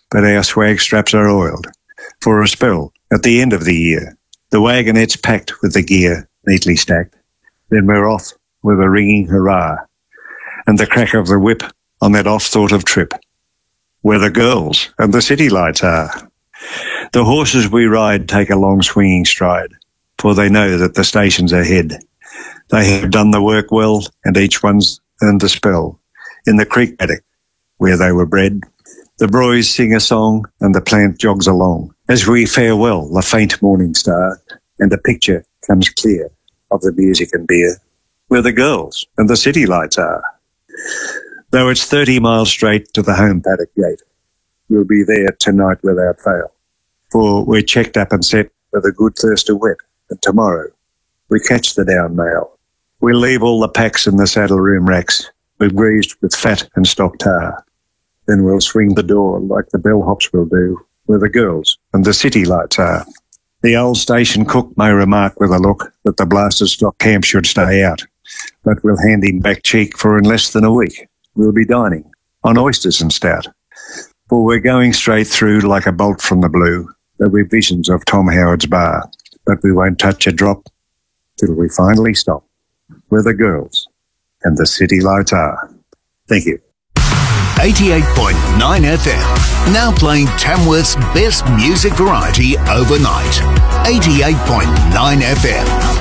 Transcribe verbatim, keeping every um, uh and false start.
but our swag straps are oiled for a spell at the end of the year. The wagonette's packed with the gear neatly stacked. Then we're off with a ringing hurrah and the crack of the whip on that oft-thought-of trip where the girls and the city lights are. The horses we ride take a long swinging stride, for they know that the station's ahead. They have done the work well, and each one's earned the spell in the creek paddock where they were bred. The broys sing a song, and the plant jogs along as we farewell the faint morning star, and the picture comes clear of the music and beer where the girls and the city lights are. Though it's thirty miles straight to the home paddock gate, we'll be there tonight without fail, for we're checked up and set with a good thirst of wet, and tomorrow we catch the down mail. We'll leave all the packs in the saddle room racks, we've greased with fat and stock tar. Then we'll swing the door like the bellhops will do, where the girls and the city lights are. The old station cook may remark with a look that the blasted stock camp should stay out, but we'll hand him back cheek, for in less than a week we'll be dining on oysters and stout. For we're going straight through like a bolt from the blue. There'll be visions of Tom Howard's bar, but we won't touch a drop till we finally stop where the girls and the city lights are. Thank you. eighty-eight point nine F M, now playing Tamworth's best music variety overnight. eighty-eight point nine F M.